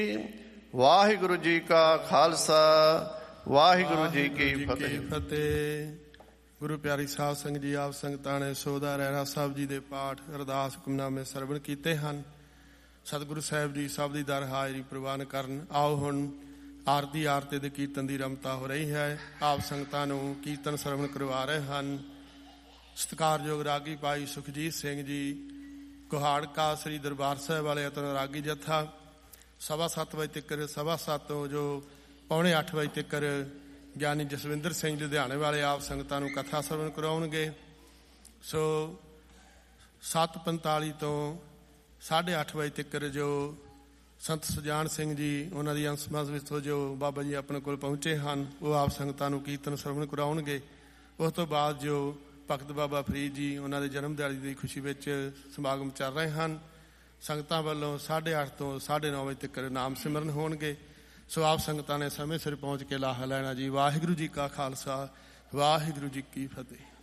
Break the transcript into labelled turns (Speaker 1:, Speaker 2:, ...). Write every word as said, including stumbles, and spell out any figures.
Speaker 1: ਵਾਹਿਗੁਰੂ ਜੀ ਕਾ ਖਾਲਸਾ ਵਾਹਿਗੁਰੂ ਜੀ ਕੀ ਫਤਿਹ।
Speaker 2: ਫਤਿਹ। ਗੁਰੂ ਪਿਆਰੀ ਸਾਧ ਸੰਗਤ ਜੀ, ਆਪ ਸੰਗਤਾਂ ਨੇ ਸੋਦਾ ਰਹਿਰਾ ਸਾਹਿਬ ਜੀ ਦੇ ਪਾਠ ਅਰਦਾਸ ਹੁਕਮਨਾਮੇ ਸਰਵਣ ਕੀਤੇ ਹਨ। ਸਤਿਗੁਰੂ ਸਾਹਿਬ ਜੀ ਸਭ ਦੀ ਦਰ ਹਾਜ਼ਰੀ ਪ੍ਰਵਾਨ ਕਰਨ। ਆਓ ਹੁਣ ਆਰਤੀ ਆਰਤੇ ਦੇ ਕੀਰਤਨ ਦੀ ਰਮਤਾ ਹੋ ਰਹੀ ਹੈ। ਆਪ ਸੰਗਤਾਂ ਨੂੰ ਕੀਰਤਨ ਸਰਵਣ ਕਰਵਾ ਰਹੇ ਹਨ ਸਤਿਕਾਰਯੋਗ ਰਾਗੀ ਭਾਈ ਸੁਖਜੀਤ ਸਿੰਘ ਜੀ ਕੁਹਾੜ ਕਾ ਸ੍ਰੀ ਦਰਬਾਰ ਸਾਹਿਬ ਵਾਲੇ ਅਤਨ ਰਾਗੀ ਜੱਥਾ। ਸਵਾ ਸੱਤ ਵਜੇ ਤੱਕ ਸਵਾ ਸੱਤ ਤੋਂ ਜੋ ਪੌਣੇ ਅੱਠ ਵਜੇ ਤੱਕ ਗਿਆਨੀ ਜਸਵਿੰਦਰ ਸਿੰਘ ਲੁਧਿਆਣੇ ਵਾਲੇ ਆਪ ਸੰਗਤਾਂ ਨੂੰ ਕਥਾ ਸਰਵਣ ਕਰਾਉਣਗੇ। ਸੋ ਸੱਤ ਪੰਤਾਲੀ ਤੋਂ ਸਾਢੇ ਅੱਠ ਵਜੇ ਤੱਕ ਜੋ ਸੰਤ ਸੁਜਾਨ ਸਿੰਘ ਜੀ ਉਹਨਾਂ ਦੀ ਅੰਸਮਸ ਵਿੱਚ ਜੋ ਬਾਬਾ ਜੀ ਆਪਣੇ ਕੋਲ ਪਹੁੰਚੇ ਹਨ ਉਹ ਆਪ ਸੰਗਤਾਂ ਨੂੰ ਕੀਰਤਨ ਸਰਵਣ ਕਰਾਉਣਗੇ। ਉਸ ਤੋਂ ਬਾਅਦ ਜੋ ਭਗਤ ਬਾਬਾ ਫਰੀਦ ਜੀ ਉਹਨਾਂ ਦੇ ਜਨਮ ਦਿਹਾੜੇ ਦੀ ਖੁਸ਼ੀ ਵਿੱਚ ਸਮਾਗਮ ਚੱਲ ਰਹੇ ਹਨ। ਸੰਗਤਾਂ ਵੱਲੋਂ ਸਾਢੇ ਅੱਠ ਤੋਂ ਸਾਢੇ ਨੌ ਵਜੇ ਤੱਕ ਨਾਮ ਸਿਮਰਨ ਹੋਣਗੇ। ਸੋ ਆਪ ਸੰਗਤਾਂ ਨੇ ਸਮੇਂ ਸਿਰ ਪਹੁੰਚ ਕੇ ਲਾਹਾ ਲੈਣਾ ਜੀ। ਵਾਹਿਗੁਰੂ ਜੀ ਕਾ ਖਾਲਸਾ ਵਾਹਿਗੁਰੂ ਜੀ ਕੀ ਫਤਿਹ।